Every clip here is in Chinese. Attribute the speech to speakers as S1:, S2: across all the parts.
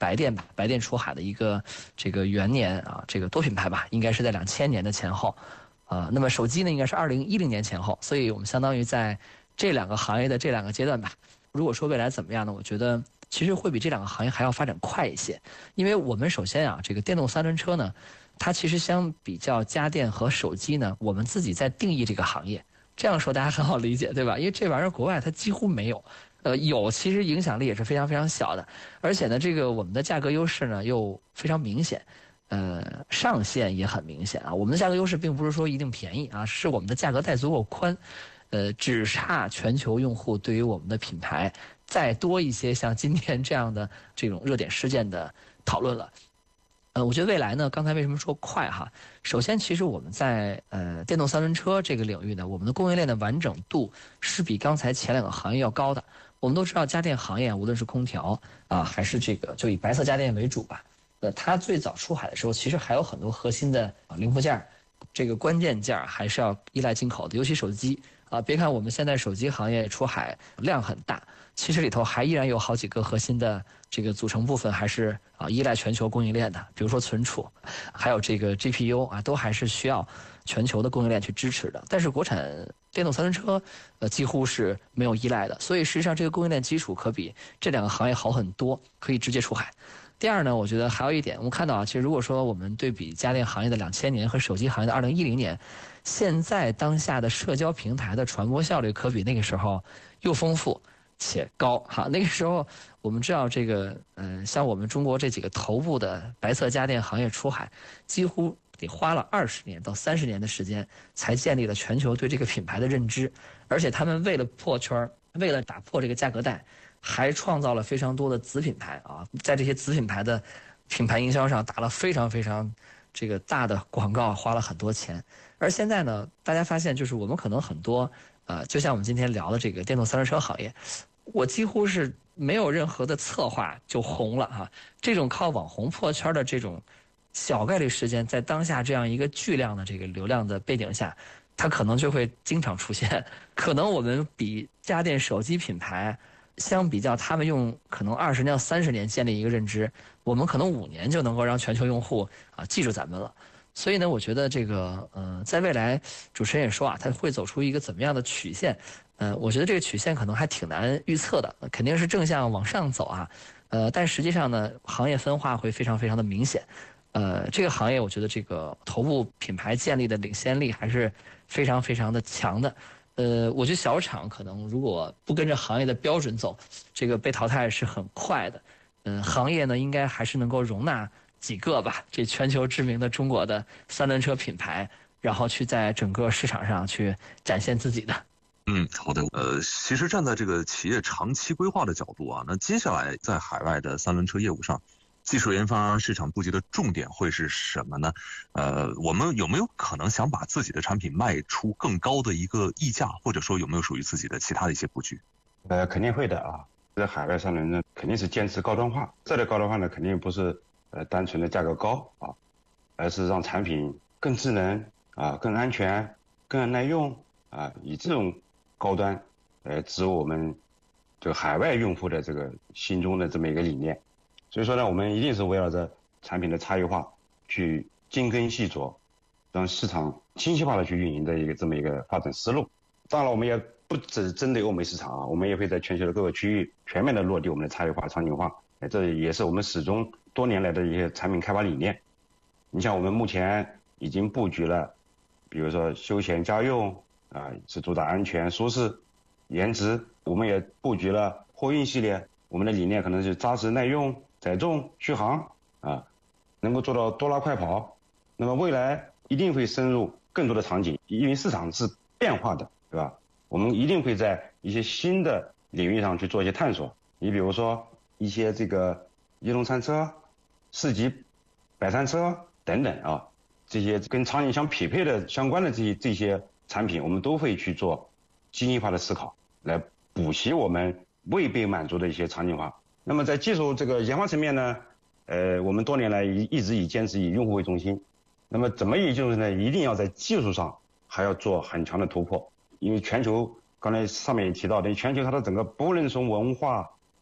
S1: 白电吧，白电出海的一个这个元年啊，这个多品牌吧，应该是在2000年的前后，那么手机呢应该是2010年前后，所以我们相当于在这两个行业的这两个阶段吧。如果说未来怎么样呢？我觉得其实会比这两个行业还要发展快一些，因为我们首先啊，这个电动三轮车呢，它其实相比较家电和手机呢，我们自己在定义这个行业。这样说大家很好理解，对吧？因为这玩意儿国外它几乎没有，有其实影响力也是非常非常小的，而且呢，这个我们的价格优势呢又非常明显，上限也很明显啊。我们的价格优势并不是说一定便宜啊，是我们的价格带足够宽，只差全球用户对于我们的品牌再多一些像今天这样的这种热点事件的讨论了。我觉得未来呢，刚才为什么说快哈？首先，其实我们在电动三轮车这个领域呢，我们的供应链的完整度是比刚才前两个行业要高的。我们都知道家电行业，无论是空调啊，还是这个就以白色家电为主吧。它最早出海的时候，其实还有很多核心的零部件，这个关键件还是要依赖进口的，尤其手机啊。别看我们现在手机行业出海量很大，其实里头还依然有好几个核心的这个组成部分还是依赖全球供应链的，比如说存储，还有这个 GPU 啊，都还是需要全球的供应链去支持的。但是国产电动三轮车几乎是没有依赖的，所以实际上这个供应链基础可比这两个行业好很多，可以直接出海。第二呢，我觉得还有一点，我们看到啊，其实如果说我们对比家电行业的2000年和手机行业的2010年，现在当下的社交平台的传播效率可比那个时候又丰富且高哈。那个时候我们知道这个像我们中国这几个头部的白色家电行业出海，几乎得花了20年到30年的时间，才建立了全球对这个品牌的认知，而且他们为了破圈，为了打破这个价格带，还创造了非常多的子品牌啊，在这些子品牌的品牌营销上打了非常非常这个大的广告，花了很多钱。而现在呢，大家发现就是我们可能很多就像我们今天聊的这个电动三轮车行业，我几乎是没有任何的策划就红了哈。这种靠网红破圈的这种小概率事件，在当下这样一个巨量的这个流量的背景下，它可能就会经常出现。可能我们比家电手机品牌相比较，他们用可能20年到30年建立一个认知，我们可能5年就能够让全球用户记住咱们了。所以呢，我觉得这个在未来，主持人也说啊，它会走出一个怎么样的曲线？我觉得这个曲线可能还挺难预测的，肯定是正向往上走啊。但实际上呢，行业分化会非常非常的明显。这个行业我觉得这个头部品牌建立的领先力还是非常非常的强的。我觉得小厂可能如果不跟着行业的标准走，这个被淘汰是很快的。行业呢应该还是能够容纳几个吧，这全球知名的中国的三轮车品牌，然后去在整个市场上去展现自己的。
S2: 好的。其实站在这个企业长期规划的角度啊，那接下来在海外的三轮车业务上，技术研发、市场布局的重点会是什么呢？我们有没有可能想把自己的产品卖出更高的一个溢价，或者说有没有属于自己的其他的一些布局？
S3: 肯定会的啊。在海外三轮呢，肯定是坚持高端化。这类高端化呢，肯定不是单纯的价格高啊，而是让产品更智能啊、更安全、更耐用啊，以这种高端植入我们这个海外用户的这个心中的这么一个理念。所以说呢，我们一定是围绕着产品的差异化去精耕细作，让市场清晰化的去运营的这么一个发展思路。当然了，我们也不只针对欧美市场啊，我们也会在全球的各个区域全面的落地我们的差异化、场景化。这也是我们始终多年来的一些产品开发理念。你像我们目前已经布局了，比如说休闲家用啊，是主打安全、舒适、颜值。我们也布局了货运系列，我们的理念可能是扎实耐用、载重、续航啊，能够做到多拉快跑。那么未来一定会深入更多的场景，因为市场是变化的，对吧？我们一定会在一些新的领域上去做一些探索。你比如说一些这个移动餐车、市级摆摊车等等啊，这些跟场景相匹配的相关的这些产品，我们都会去做精细化的思考，来补齐我们未被满足的一些场景化。那么在技术这个研发层面呢，我们多年来一直坚持以用户为中心。那么怎么也就是呢，一定要在技术上还要做很强的突破。因为全球刚才上面也提到的，全球它的整个不论从文化、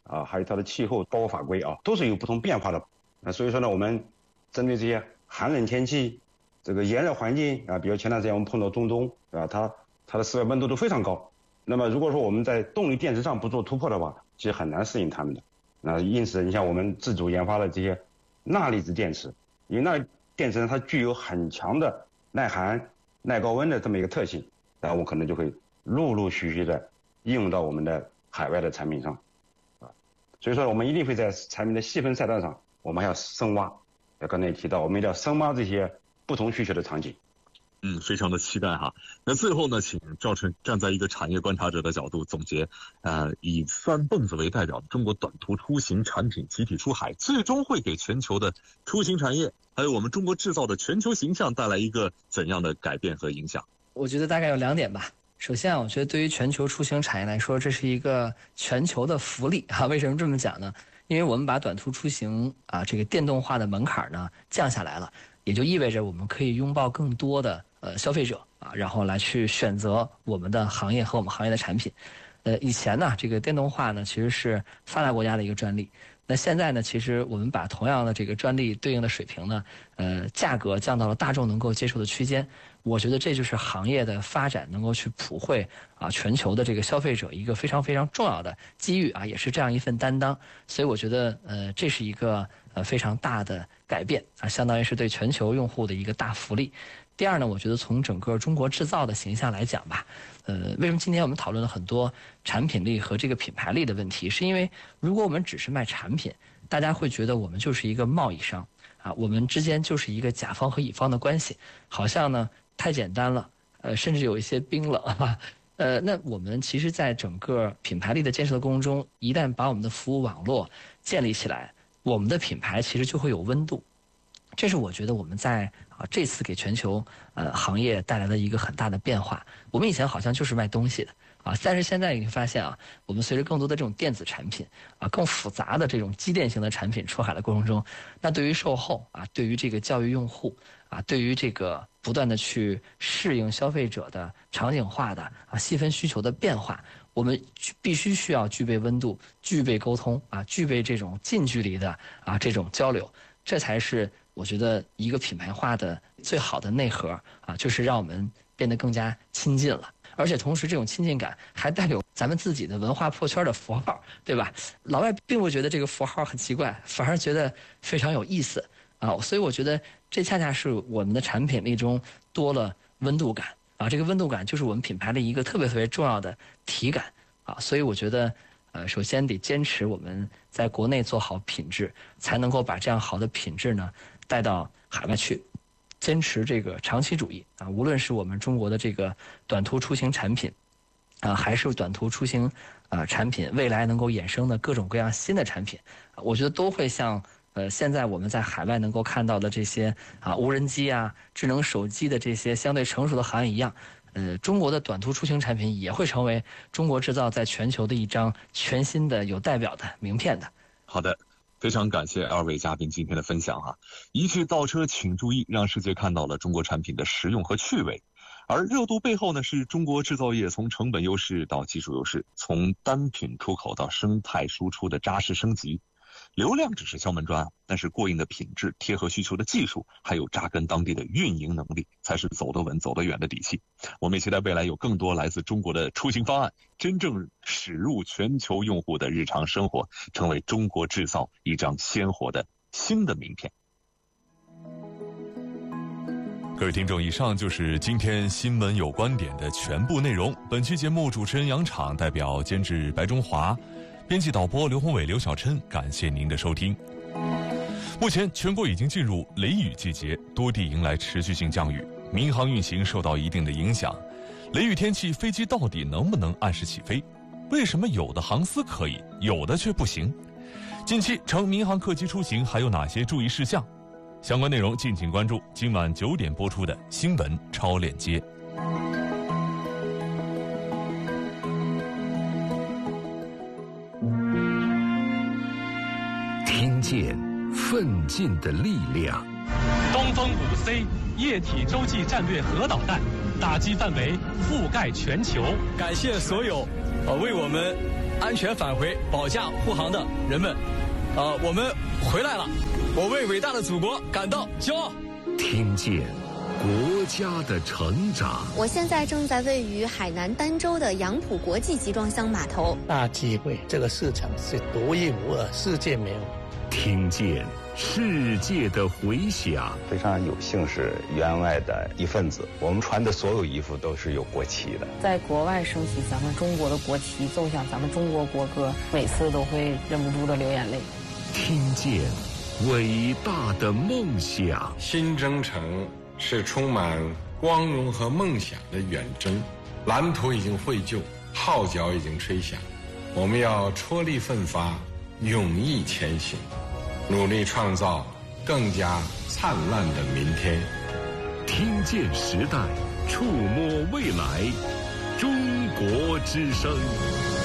S3: 啊，还有它的气候，包括法规啊，都是有不同变化的。所以说呢，我们针对这些寒冷天气、这个炎热环境啊，比如前段时间我们碰到中东，对吧？它的室外温度都非常高。那么如果说我们在动力电池上不做突破的话，其实很难适应它们的。那因此，你像我们自主研发的这些钠离子电池，因为钠电池呢，它具有很强的耐寒、耐高温的这么一个特性，然后我可能就会陆陆续续的应用到我们的海外的产品上，啊，所以说我们一定会在产品的细分赛道上，我们还要深挖。刚才也提到，我们一定要深挖这些不同需求的场景。
S2: 非常的期待哈。那最后呢，请赵晨站在一个产业观察者的角度总结，以三蹦子为代表的中国短途出行产品集体出海，最终会给全球的出行产业，还有我们中国制造的全球形象带来一个怎样的改变和影响？
S1: 我觉得大概有2点吧。首先我觉得对于全球出行产业来说，这是一个全球的福利啊。为什么这么讲呢？因为我们把短途出行这个电动化的门槛呢降下来了，也就意味着我们可以拥抱更多的消费者然后来去选择我们的行业和我们行业的产品。以前呢，这个电动化呢其实是发达国家的一个专利。那现在呢，其实我们把同样的这个专利对应的水平呢，价格降到了大众能够接受的区间。我觉得这就是行业的发展能够去普惠全球的这个消费者一个非常非常重要的机遇也是这样一份担当。所以我觉得这是一个非常大的改变相当于是对全球用户的一个大福利。第二呢，我觉得从整个中国制造的形象来讲吧，为什么今天我们讨论了很多产品力和这个品牌力的问题，是因为如果我们只是卖产品，大家会觉得我们就是一个贸易商我们之间就是一个甲方和乙方的关系，好像呢太简单了，甚至有一些冰冷那我们其实在整个品牌力的建设的过程中，一旦把我们的服务网络建立起来，我们的品牌其实就会有温度。这是我觉得我们在这次给全球行业带来的一个很大的变化。我们以前好像就是卖东西的但是现在你会发现我们随着更多的这种电子产品更复杂的这种机电型的产品出海的过程中，那对于售后对于这个教育用户对于这个不断的去适应消费者的场景化的细分需求的变化，我们必须需要具备温度，具备沟通具备这种近距离的这种交流，这才是我觉得一个品牌化的最好的内核就是让我们变得更加亲近了。而且同时这种亲近感还带有咱们自己的文化破圈的符号，对吧？老外并不觉得这个符号很奇怪，反而觉得非常有意思所以我觉得这恰恰是我们的产品力中多了温度感这个温度感就是我们品牌的一个特别特别重要的体感所以我觉得首先得坚持我们在国内做好品质，才能够把这样好的品质呢带到海外去。坚持这个长期主义无论是我们中国的这个短途出行产品还是短途出行产品未来能够衍生的各种各样新的产品，我觉得都会像现在我们在海外能够看到的这些无人机智能手机的这些相对成熟的行业一样，中国的短途出行产品也会成为中国制造在全球的一张全新的有代表的名片的。
S2: 好的，非常感谢2位嘉宾今天的分享一句造车请注意，让世界看到了中国产品的实用和趣味。而热度背后呢，是中国制造业从成本优势到技术优势，从单品出口到生态输出的扎实升级。流量只是敲门砖，但是过硬的品质、贴合需求的技术，还有扎根当地的运营能力，才是走得稳、走得远的底气。我们也期待未来有更多来自中国的出行方案，真正驶入全球用户的日常生活，成为中国制造一张鲜活的新的名片。
S4: 各位听众，以上就是今天新闻有观点的全部内容。本期节目主持人杨昶，代表监制白中华，编辑导播刘宏伟、刘小琛，感谢您的收听。目前全国已经进入雷雨季节，多地迎来持续性降雨，民航运行受到一定的影响。雷雨天气，飞机到底能不能按时起飞？为什么有的航司可以，有的却不行？近期乘民航客机出行还有哪些注意事项？相关内容敬请关注今晚9点播出的新闻超链接。
S5: 听见奋进的力量。
S6: 东风5C 液体洲际战略核导弹打击范围覆盖全球。
S7: 感谢所有为我们安全返回保驾护航的人们，我们回来了，我为伟大的祖国感到骄傲。
S5: 听见国家的成长。
S8: 我现在正在位于海南儋州的杨浦国际集装箱码头。
S9: 大机会，这个市场是独一无二，世界没有。
S5: 听见世界的回响。
S10: 非常有幸是员外的一份子，我们穿的所有衣服都是有国旗的。
S11: 在国外升起咱们中国的国旗，奏响咱们中国国歌，每次都会忍不住的流眼泪。
S5: 听见伟大的梦想。
S12: 新征程是充满光荣和梦想的远征，蓝图已经绘就，号角已经吹响，我们要踔厉奋发，勇毅前行，努力创造更加灿烂的明天。
S5: 听见时代，触摸未来，中国之声。